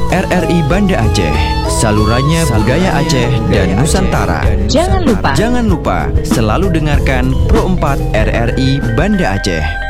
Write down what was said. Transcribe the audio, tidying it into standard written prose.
RRI Banda Aceh, salurannya budaya Aceh dan Nusantara. Jangan lupa Jangan lupa selalu dengarkan Pro 4 RRI Banda Aceh.